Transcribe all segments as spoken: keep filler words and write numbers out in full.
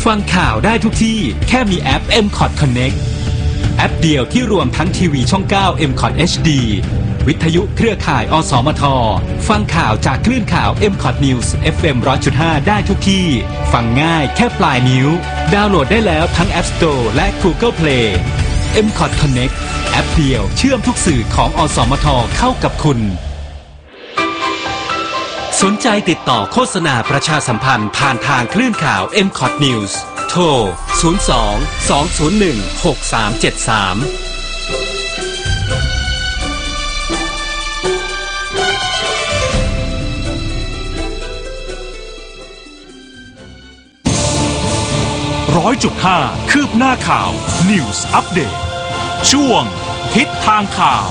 ฟังข่าวได้ทุกที่แค่มีแอป เอ็ม คอท Connect แอปเดียวที่รวมทั้งทีวีช่อง เก้า เอ็ม คอท เอช ดี วิทยุเครือข่ายอสมทฟังข่าวจากคลื่นข่าว เอ็ม คอท News เอฟ เอ็ม หนึ่งร้อยจุดห้า ได้ทุกที่ฟังง่ายแค่ปลายนิ้วดาวน์โหลดได้แล้วทั้ง App Store และ Google Play เอ็ม คอท Connect แอปเดียวเชื่อมทุกสื่อของอสมทเข้ากับคุณสนใจติดต่อโฆษณาประชาสัมพันธ์ผ่านทางคลื่นข่าว เอ็ม คอท News โทร ศูนย์ สอง สอง ศูนย์ หนึ่ง หก สาม เจ็ด สามร้อยจุดห้า คืบหน้าข่าว News Update ช่วงทิศทางข่าว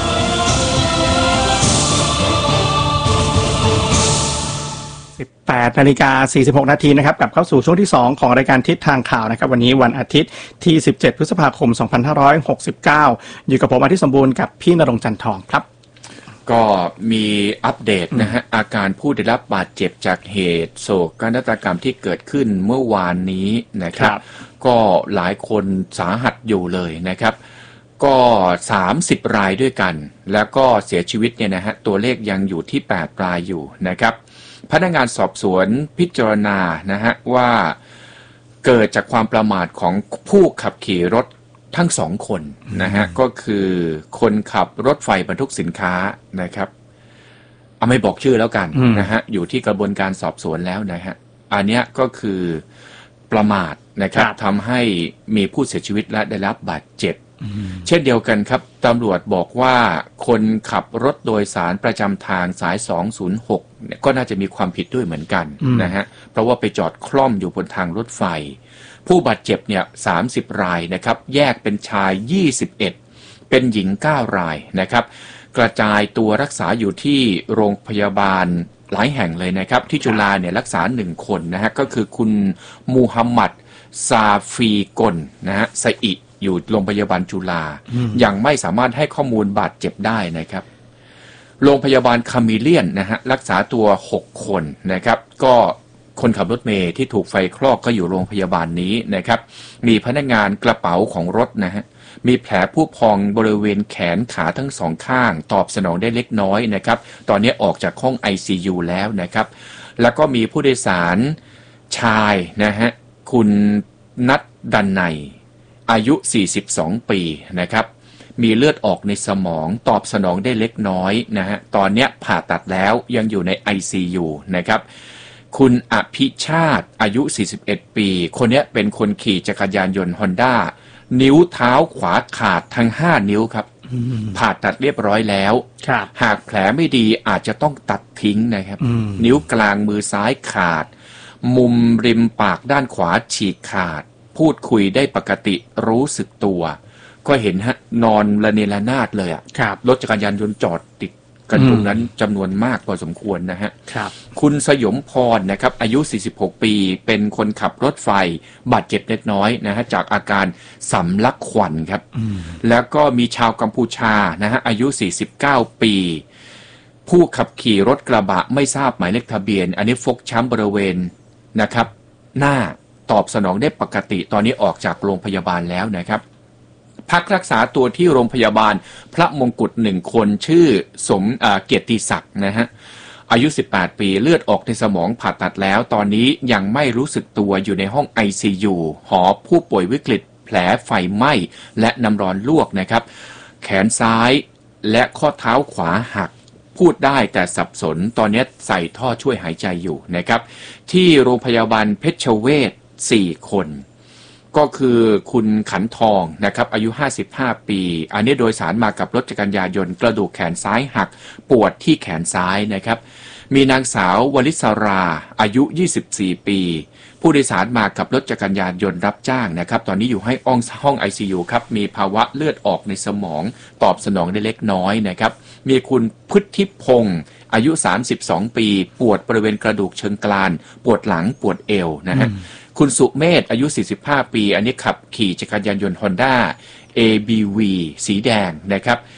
สิบแปดนาฬิกาสี่สิบหกนาทีนะครับกลับเข้าสู่ช่วงที่สองของรายการทิศทางข่าวนะครับวันนี้วันอาทิตย์ที่สิบเจ็ดพฤษภาคมสองพันห้าร้อยหกสิบเก้าอยู่กับผมอาทิตย์สมบูรณ์กับพี่ณรงค์จันทองครับก็มีอัปเดตนะฮะอาการผู้ได้รับบาดเจ็บจากเหตุโศกนาฏกรรมที่เกิดขึ้นเมื่อวานนี้นะครับก็หลายคนสาหัสอยู่เลยนะครับก็สามสิบรายด้วยกันแล้วก็เสียชีวิตเนี่ยนะฮะตัวเลขยังอยู่ที่แปดรายอยู่นะครับพนักงานสอบสวนพิจารณานะฮะว่าเกิดจากความประมาทของผู้ขับขี่รถทั้งสองคนนะฮะก็คือคนขับรถไฟบรรทุกสินค้านะครับเอาไม่บอกชื่อแล้วกันนะฮะอยู่ที่กระบวนการสอบสวนแล้วนะฮะอันเนี้ยก็คือประมาทนะครับทำให้มีผู้เสียชีวิตและได้รับบาดเจ็บเช่นเดียวกันครับตำรวจบอกว่าคนขับรถโดยสารประจำทางสายสองศูนย์หกเนี่ยก็น่าจะมีความผิดด้วยเหมือนกันนะฮะเพราะว่าไปจอดคล่อมอยู่บนทางรถไฟผู้บาดเจ็บเนี่ยสามสิบรายนะครับแยกเป็นชายยี่สิบเอ็ดเป็นหญิงเก้ารายนะครับกระจายตัวรักษาอยู่ที่โรงพยาบาลหลายแห่งเลยนะครับที่จุฬาเนี่ยรักษาหนึ่งคนนะฮะก็คือคุณมูฮัมหมัดซาฟีกลนะฮะไซอิอยู่โรงพยาบาลจุฬายังไม่สามารถให้ข้อมูลบาดเจ็บได้นะครับโรงพยาบาลคามิเลียนนะฮะรักษาตัวหกคนนะครับก็คนขับรถเมล์ที่ถูกไฟคลอกก็อยู่โรงพยาบาลนี้นะครับมีพนักงานกระเป๋าของรถนะฮะมีแผลผู้พองบริเวณแขนขาทั้งสองข้างตอบสนองได้เล็กน้อยนะครับตอนนี้ออกจากห้อง ไอ ซี ยู แล้วนะครับแล้วก็มีผู้โดยสารชายนะฮะคุณนัทดันไนอายุสี่สิบสองปีนะครับมีเลือดออกในสมองตอบสนองได้เล็กน้อยนะฮะตอนนี้ผ่าตัดแล้วยังอยู่ใน ไอ ซี ยู นะครับคุณอภิชาติอายุสี่สิบเอ็ดปีคนนี้เป็นคนขี่จักรยานยนต์ Honda นิ้วเท้าขวาขาดทั้งห้านิ้วครับผ่าตัดเรียบร้อยแล้วหากแผลไม่ดีอาจจะต้องตัดทิ้งนะครับนิ้วกลางมือซ้ายขาดมุมริมปากด้านขวาฉีกขาดพูดคุยได้ปกติรู้สึกตัวก็เห็นฮะนอนระเนระนาดเลยอ่ะรถจักรยานยนต์จอดติดกันตรงนั้นจำนวนมากพอสมควรนะฮะคุณสยมพรนะครับอายุสี่สิบหกปีเป็นคนขับรถไฟบาดเจ็บเล็กน้อยนะฮะจากอาการสำลักควันครับแล้วก็มีชาวกัมพูชานะฮะอายุสี่สิบเก้าปีผู้ขับขี่รถกระบะไม่ทราบหมายเลขทะเบียนอันนี้ฟกช้ำบริเวณนะครับหน้าตอบสนองได้ปกติตอนนี้ออกจากโรงพยาบาลแล้วนะครับพักรักษาตัวที่โรงพยาบาลพระมงกุฎหนึ่งคนชื่อสมเกียรติศักดิ์นะฮะอายุสิบแปดปีเลือดออกในสมองผ่าตัดแล้วตอนนี้ยังไม่รู้สึกตัวอยู่ในห้อง ไอ ซี ยู หอผู้ป่วยวิกฤตแผลไฟไหม้และน้ำร้อนลวกนะครับแขนซ้ายและข้อเท้าขวาหักพูดได้แต่สับสนตอนนี้ใส่ท่อช่วยหายใจอยู่นะครับที่โรงพยาบาลเพชรเวชสี่คนก็คือคุณขันทองนะครับอายุห้าสิบห้าปีอันนี้โดยสารมากับรถจักรยานยนต์กระดูกแขนซ้ายหักปวดที่แขนซ้ายนะครับมีนางสาววลิศราอายุยี่สิบสี่ปีผู้โดยสารมากับรถจักรยานยนต์รับจ้างนะครับตอนนี้อยู่ให้อ้องห้อง ไอ ซี ยู ครับมีภาวะเลือดออกในสมองตอบสนองได้เล็กน้อยนะครับมีคุณพุทธิพงศ์อายุสามสิบสองปีปวดบริเวณกระดูกเชิงกรานปวดหลังปวดเอวนะฮะคุณสุเมธอายุสี่สิบห้าปีอันนี้ขับขี่จักรยานยนต์ Honda เอ บี วี สีแดงนะครับ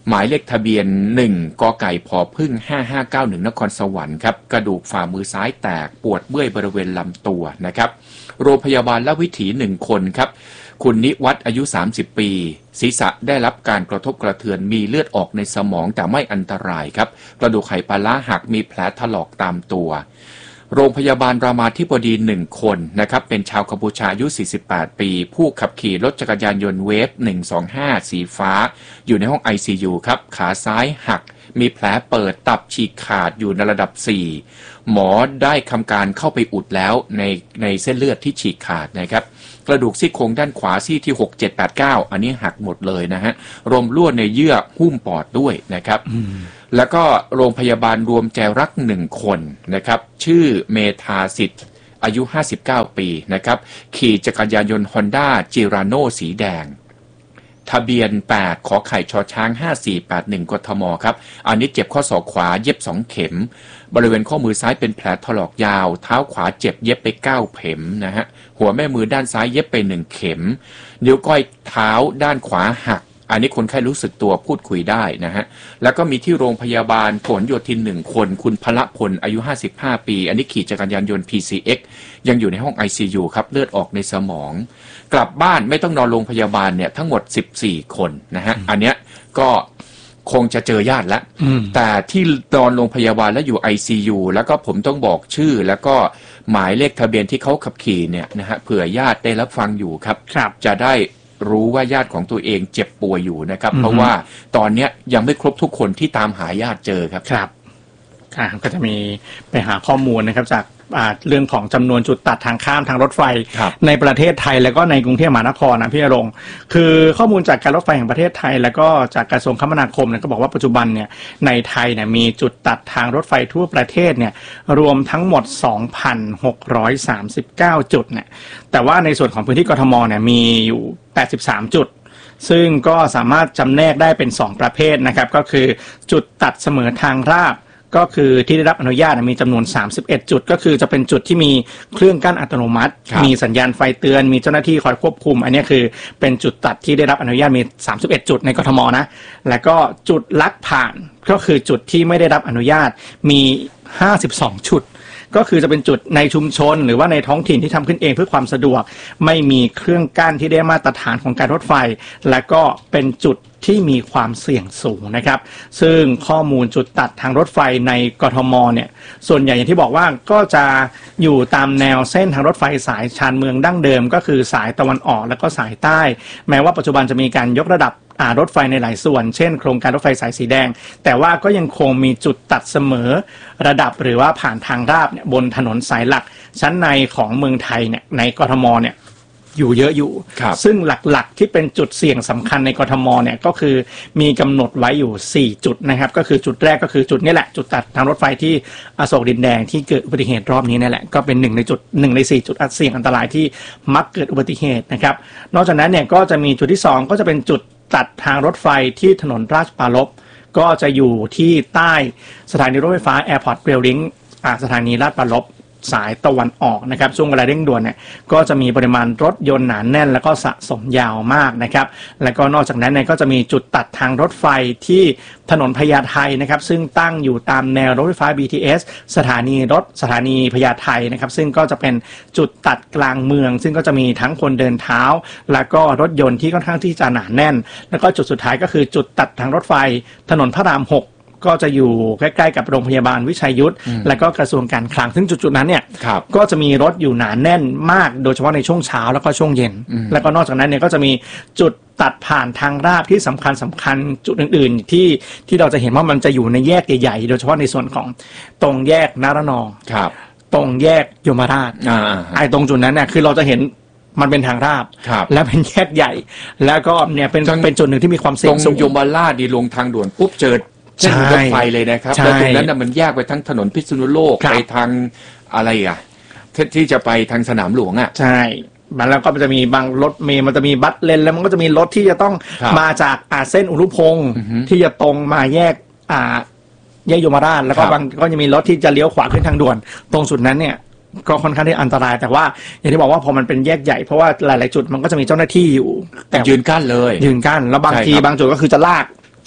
หมายเลขทะเบียนหนึ่งกไก่พพึ่งห้าห้าเก้าหนึ่งนครสวรรค์ครับกระดูกฝ่ามือซ้ายแตกปวดเมื่อยบริเวณลำตัวนะครับโรงพยาบาลละวิถีหนึ่งคนครับคุณนิวัฒน์อายุสามสิบปีศีรษะได้รับการกระทบกระเทือนมีเลือดออกในสมองแต่ไม่อันตรายครับกระดูกไขปลาร้าหักมีแผลถลอกตามตัวโรงพยาบาลรามาธิบดีหนึ่งคนนะครับเป็นชาวกัมพูชาอายุสี่สิบแปดปีผู้ขับขี่รถจักรยานยนต์เวฟหนึ่งสองห้าสีฟ้าอยู่ในห้อง ไอ ซี ยู ครับขาซ้ายหักมีแผลเปิดตับฉีกขาดอยู่ในระดับสี่หมอได้ทำการเข้าไปอุดแล้วในในเส้นเลือดที่ฉีกขาดนะครับกระดูกซี่โครงด้านขวาซี่ที่หก เจ็ด แปด เก้าอันนี้หักหมดเลยนะฮะรวมรั่วในเยื่อหุ้มปอดด้วยนะครับแล้วก็โรงพยาบาลรวมใจรักหนึ่งคนนะครับชื่อเมธาสิทธิ์อายุห้าสิบเก้าปีนะครับขี่จักรยานยนต์ Honda Girano สีแดงทะเบียนแปดขอไข่ชอช้างห้าสี่แปดหนึ่งกทมครับอันนี้เจ็บข้อศอกขวาเย็บสองเข็มบริเวณข้อมือซ้ายเป็นแผลถลอกยาวเท้าขวาเจ็บเย็บไปเก้าเข็มนะฮะหัวแม่มือด้านซ้ายเย็บไปหนึ่งเข็มนิ้วก้อยเท้าด้านขวาหักอันนี้คนไข้รู้สึกตัวพูดคุยได้นะฮะแล้วก็มีที่โรงพยาบาลผลโยธินหนึ่งคนคุณพละพลอายุห้าสิบห้าปีอันนี้ขี่จักรยานยนต์ พี ซี เอ็กซ์ ยังอยู่ในห้อง ไอ ซี ยู ครับเลือดออกในสมองกลับบ้านไม่ต้องนอนโรงพยาบาลเนี่ยทั้งหมดสิบสี่คนนะฮะอันเนี้ยก็คงจะเจอญาติแล้วแต่ที่นอนโรงพยาบาลแล้วอยู่ ไอ ซี ยู แล้วก็ผมต้องบอกชื่อแล้วก็หมายเลขทะเบียนที่เขาขับขี่เนี่ยนะฮะเผื่อญาติได้รับฟังอยู่ครับจะได้รู้ว่าญาติของตัวเองเจ็บป่วยอยู่นะครับเพราะว่าตอนนี้ยังไม่ครบทุกคนที่ตามหาญาติเจอครับครับก็จะมีไปหาข้อมูลนะครับจากเรื่องของจำนวนจุดตัดทางข้ามทางรถไฟในประเทศไทยแล้วก็ในกรุงเทพมหานครนะพี่ณรงค์คือข้อมูลจากการรถไฟแห่งประเทศไทยแล้วก็จากกระทรวงคมนาคมเนี่ยก็บอกว่าปัจจุบันเนี่ยในไทยเนี่ยมีจุดตัดทางรถไฟทั่วประเทศเนี่ยรวมทั้งหมด สองพันหกร้อยสามสิบเก้า จุดเนี่ยแต่ว่าในส่วนของพื้นที่กทมเนี่ยมีอยู่แปดสิบสามจุดซึ่งก็สามารถจำแนกได้เป็นสองประเภทนะครับก็คือจุดตัดเสมอทางราบก็คือที่ได้รับอนุญาตมีจำนวนสามสิบเอ็ดจุดก็คือจะเป็นจุดที่มีเครื่องกั้นอัตโนมัติมีสัญญาณไฟเตือนมีเจ้าหน้าที่คอยควบคุมอันนี้คือเป็นจุดตัดที่ได้รับอนุญาตมีสามสิบเอ็ดจุดในกทมนะแล้วก็จุดลักผ่านก็คือจุดที่ไม่ได้รับอนุญาตมีห้าสิบสองจุดก็คือจะเป็นจุดในชุมชนหรือว่าในท้องถิ่นที่ทำขึ้นเองเพื่อความสะดวกไม่มีเครื่องกั้นที่ได้มาตรฐานของการรถไฟและก็เป็นจุดที่มีความเสี่ยงสูงนะครับซึ่งข้อมูลจุดตัดทางรถไฟในกทมเนี่ยส่วนใหญ่อย่างที่บอกว่าก็จะอยู่ตามแนวเส้นทางรถไฟสายชานเมืองดั้งเดิมก็คือสายตะวันออกและก็สายใต้แม้ว่าปัจจุบันจะมีการยกระดับรถไฟในหลายส่วนเช่นโครงการรถไฟสายสีแดงแต่ว่าก็ยังคงมีจุดตัดเสมอระดับหรือว่าผ่านทางราบเนี่ยบนถนนสายหลักชั้นในของเมืองไทยเนี่ยในกทมเนี่ยอยู่เยอะอยู่ซึ่งหลักๆที่เป็นจุดเสี่ยงสำคัญในกทมเนี่ยก็คือมีกำหนดไว้อยู่สี่จุดนะครับก็คือจุดแรกก็คือจุดนี้แหละจุดตัดทางรถไฟที่อโศกดินแดงที่เกิดอุบัติเหตุรอบนี้นี่แหละก็เป็นหนึ่งในจุดหนึ่งในสี่จุดเสี่ยงอันตรายที่มักเกิดอุบัติเหตุนะครับนอกจากนั้นเนี่ยก็จะมีจุดที่สองก็จะเป็นจุดตัดทางรถไฟที่ถนนราชปรารภก็จะอยู่ที่ใต้สถานีรถไฟฟ้า Airport Rail Link สถานีราชปรารภสายตะวันออกนะครับช่วงเวลาเร่งด่วนเนี่ยก็จะมีปริมาณรถยนต์หนาแน่นแล้วก็สะสมยาวมากนะครับแล้วก็นอกจากนั้นเนี่ยก็จะมีจุดตัดทางรถไฟที่ถนนพญาไทนะครับซึ่งตั้งอยู่ตามแนวรถไฟฟ้า บี ที เอส สถานีรถสถานีพญาไทนะครับซึ่งก็จะเป็นจุดตัดกลางเมืองซึ่งก็จะมีทั้งคนเดินเท้าแล้วก็รถยนต์ที่ค่อนข้างที่จะหนาแน่นแล้วก็จุดสุดท้ายก็คือจุดตัดทางรถไฟถนนพระรามหกก็จะอยู่ใกล้ๆกับโรงพยาบาลวิชัยยุทธและก็กระทรวงการคลังซึ่งจุดๆนั้นเนี่ยก็จะมีรถอยู่หนาแน่นมากโดยเฉพาะในช่วงเช้าแล้วก็ช่วงเย็นแล้วก็นอกจากนั้นเนี่ยก็จะมีจุดตัดผ่านทางราบที่สำคัญสำคัญจุดอื่นๆที่ที่เราจะเห็นว่ามันจะอยู่ในแยกใหญ่ๆโดยเฉพาะในส่วนของตรงแยกนารนองตรงแยกยมราชไอ้ตรงจุดนั้นเนี่ยคือเราจะเห็นมันเป็นทางราบและเป็นแยกใหญ่แล้วก็เนี่ยเป็นเป็นจุดหนึ่งที่มีความเสี่ยงสูงตรงยมราชดีลงทางด่วนปุ๊บเจอเส้นรถไฟเลยนะครับแล้วตรงนั้นน่ะมันแยกไปทั้งถนนพิษณุโลกไปทางอะไรอ่ะที่จะไปทางสนามหลวงอ่ะใช่มันแล้วก็มันจะมีบางรถเมล์มันจะมีบัสเลนแล้วมันก็จะมีรถที่จะต้องมาจากอาเส้นอุรุพงศ์ที่จะตรงมาแยกอ่าแยกยมราชแล้วก็บางก็จะมีรถที่จะเลี้ยวขวาขึ้นทางด่วนตรงจุดนั้นเนี่ยก็ค่อนข้างที่อันตรายแต่ว่าอย่างที่บอกว่าพอมันเป็นแยกใหญ่เพราะว่าหลายๆจุดมันก็จะมีเจ้าหน้าที่อยู่แต่ยืนกั้นเลยยืนกั้นแล้วบางทีบางจุดก็คือจะลาก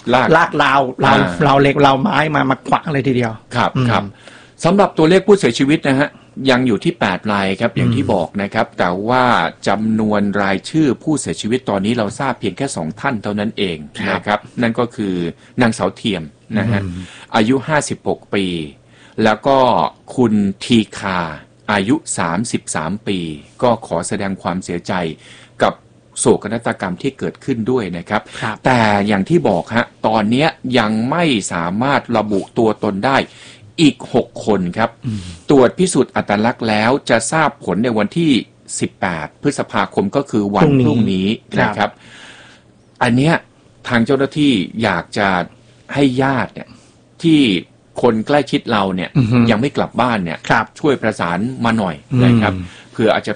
ลากลากราวราวอ่าราวเหล็กราวไม้มามาขวางเลยทีเดียวครับอืมครับสำหรับตัวเลขผู้เสียชีวิตนะฮะยังอยู่ที่แปดรายครับอย่างที่บอกนะครับแต่ว่าจำนวนรายชื่อผู้เสียชีวิตตอนนี้เราทราบเพียงแค่สองท่านเท่านั้นเองครับนะครับนั่นก็คือนางสาวเทียมนะฮะอายุห้าสิบหกปีแล้วก็คุณทีคาอายุสามสิบสามปีก็ขอแสดงความเสียใจกับโศกนาฏกรรมที่เกิดขึ้นด้วยนะครับครับแต่อย่างที่บอกฮะตอนเนี้ยยังไม่สามารถระบุตัวตนได้อีกหกคนครับ ตรวจพิสูจน์อัตลักษณ์แล้วจะทราบผลในวันที่สิบแปดพฤษภาคมก็คือวันพพรุ่รุ่งงนี้นี้นะครับ อันเนี้ยทางเจ้าหน้าที่อยากจะให้ญาติเนี่ยที่คนใกล้ชิดเราเนี่ยอือฮึยังไม่กลับบ้านเนี่ยครับช่วยประสานมาหน่อยอืมนะครับเผื่ออาจจะ